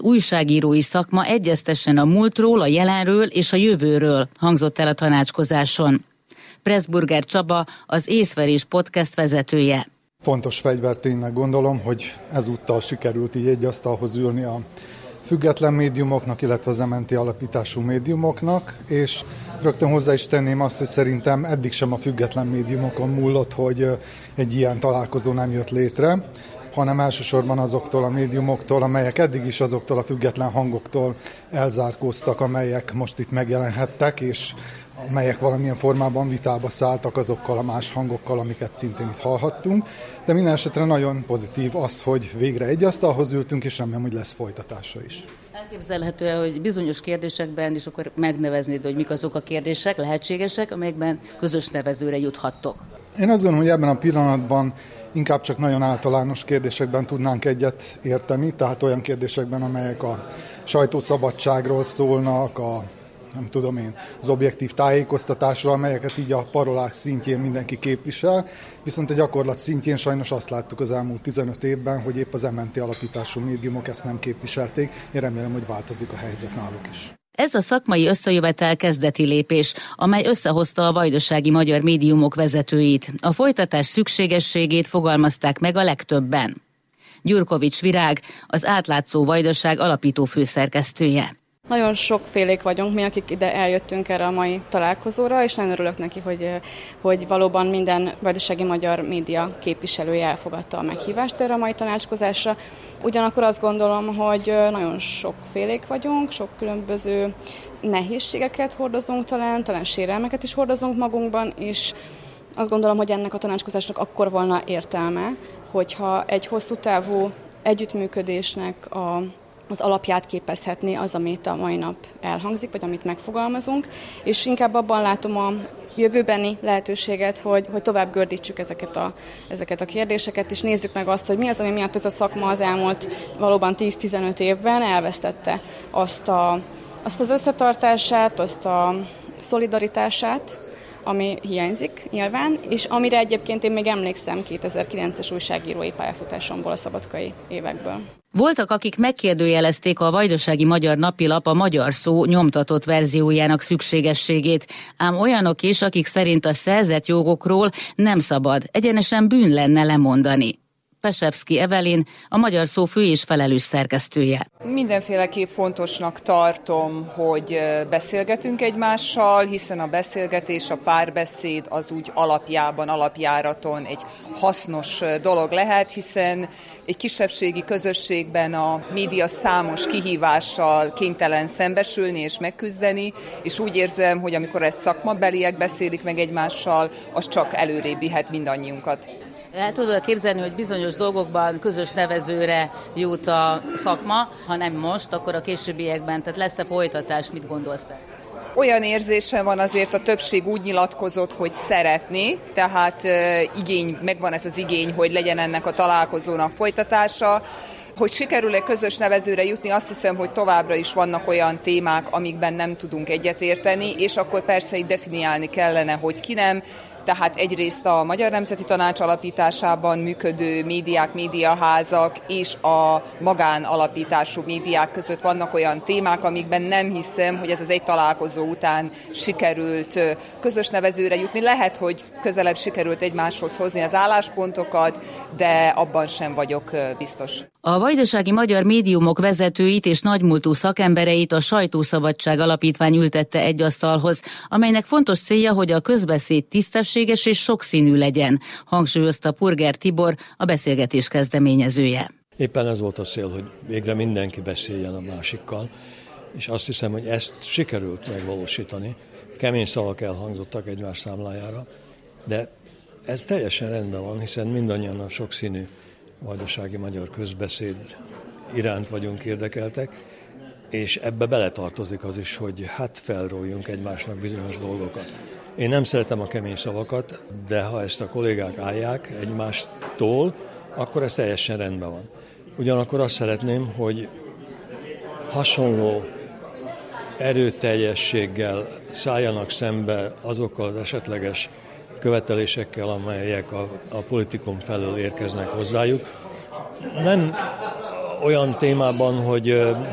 újságírói szakma egyeztessen a múltról, a jelenről és a jövőről, hangzott el a tanácskozáson. Pressburger Csaba, az Észverés podcast vezetője. Fontos fegyverténynek gondolom, hogy ezúttal sikerült így egy asztalhoz ülni a független médiumoknak, illetve az MNT alapítású médiumoknak, és rögtön hozzá is tenném azt, hogy szerintem eddig sem a független médiumokon múlott, hogy egy ilyen találkozó nem jött létre, hanem elsősorban azoktól a médiumoktól, amelyek eddig is azoktól a független hangoktól elzárkóztak, amelyek most itt megjelenhettek, és amelyek valamilyen formában vitába szálltak azokkal a más hangokkal, amiket szintén itt hallhattunk. De minden esetre nagyon pozitív az, hogy végre egy asztalhoz ültünk, és remélem, hogy lesz folytatása is. Elképzelhető, hogy bizonyos kérdésekben is akkor megneveznéd, hogy mik azok a kérdések lehetségesek, amelyekben közös nevezőre juthattok. Én azt gondolom, hogy ebben a pillanatban inkább csak nagyon általános kérdésekben tudnánk egyet érteni, tehát olyan kérdésekben, amelyek a sajtószabadságról szólnak, az objektív tájékoztatásról, amelyeket így a parolák szintjén mindenki képvisel, viszont a gyakorlat szintjén sajnos azt láttuk az elmúlt 15 évben, hogy épp az MNT alapítású médiumok ezt nem képviselték. Én remélem, hogy változik a helyzet náluk is. Ez a szakmai összejövetel kezdeti lépés, amely összehozta a vajdasági magyar médiumok vezetőit. A folytatás szükségességét fogalmazták meg a legtöbben. Gyurkovics Virág, az Átlátszó Vajdaság alapító főszerkesztője. Nagyon sokfélék vagyunk mi, akik ide eljöttünk erre a mai találkozóra, és nagyon örülök neki, hogy valóban minden vajdasági magyar média képviselője elfogadta a meghívást erre a mai tanácskozásra. Ugyanakkor azt gondolom, hogy nagyon sokfélék vagyunk, sok különböző nehézségeket hordozunk talán sérelmeket is hordozunk magunkban, és azt gondolom, hogy ennek a tanácskozásnak akkor volna értelme, hogyha egy hosszú távú együttműködésnek az alapját képezhetné az, amit a mai nap elhangzik, vagy amit megfogalmazunk, és inkább abban látom a jövőbeni lehetőséget, hogy tovább gördítsük ezeket a kérdéseket, és nézzük meg azt, hogy mi az, ami miatt ez a szakma az elmúlt valóban 10-15 évben elvesztette azt az összetartását, azt a szolidaritását, ami hiányzik nyilván, és amire egyébként én még emlékszem 2009-es újságírói pályafutásomból, a szabadkai évekből. Voltak, akik megkérdőjelezték a Vajdasági Magyar Napilap a Magyar Szó nyomtatott verziójának szükségességét, ám olyanok is, akik szerint a szerzett jogokról nem szabad, egyenesen bűn lenne lemondani. Pesevszky Evelyn, a Magyar Szó fő és felelős szerkesztője. Mindenféleképp fontosnak tartom, hogy beszélgetünk egymással, hiszen a beszélgetés, a párbeszéd az úgy alapjáraton egy hasznos dolog lehet, hiszen egy kisebbségi közösségben a média számos kihívással kénytelen szembesülni és megküzdeni, és úgy érzem, hogy amikor ez szakmabeliek beszélik meg egymással, az csak előrébb vihet mindannyiunkat. El tudod képzelni, hogy bizonyos dolgokban közös nevezőre jut a szakma, ha nem most, akkor a későbbiekben, tehát lesz-e folytatás, mit gondolsz te? Olyan érzésem van, azért a többség úgy nyilatkozott, hogy szeretné, tehát megvan ez az igény, hogy legyen ennek a találkozónak folytatása. Hogy sikerül-e közös nevezőre jutni, azt hiszem, hogy továbbra is vannak olyan témák, amikben nem tudunk egyetérteni, és akkor persze itt definiálni kellene, hogy ki nem. Tehát egyrészt a Magyar Nemzeti Tanács alapításában működő médiák, médiaházak és a magánalapítású médiák között vannak olyan témák, amikben nem hiszem, hogy ez az egy találkozó után sikerült közös nevezőre jutni. Lehet, hogy közelebb sikerült egymáshoz hozni az álláspontokat, de abban sem vagyok biztos. A Vajdasági Magyar Médiumok vezetőit és nagymúltú szakembereit a Sajtószabadság Alapítvány ültette egy asztalhoz, amelynek fontos célja, hogy a közbeszéd tisztességes és sokszínű legyen, hangsúlyozta Purger Tibor, a beszélgetés kezdeményezője. Éppen ez volt a cél, hogy végre mindenki beszéljen a másikkal, és azt hiszem, hogy ezt sikerült megvalósítani. Kemény szavak elhangzottak egymás számlájára, de ez teljesen rendben van, hiszen mindannyian a sokszínű vajdasági magyar közbeszéd iránt vagyunk érdekeltek, és ebbe beletartozik az is, hogy felróljunk egymásnak bizonyos dolgokat. Én nem szeretem a kemény szavakat, de ha ezt a kollégák állják egymástól, akkor ez teljesen rendben van. Ugyanakkor azt szeretném, hogy hasonló erőteljességgel szálljanak szembe azokkal az esetleges követelésekkel, amelyek a politikum felől érkeznek hozzájuk. Nem olyan témában, hogy